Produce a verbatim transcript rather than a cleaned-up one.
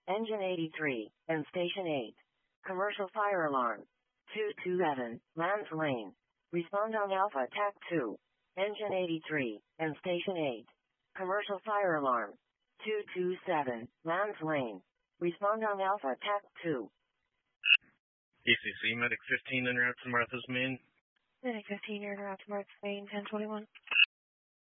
Engine eighty-three, and Station eight. Commercial fire alarm. two two seven, Lance Lane. Respond on Alpha T A C two. Engine eighty-three, and Station eight. Commercial fire alarm. two two seven, Lance Lane. Respond on Alpha T A C two. E C C, Medic fifteen, en route to Martha's Main. Medic fifteen, you're en route to Martha's Main, ten twenty-one.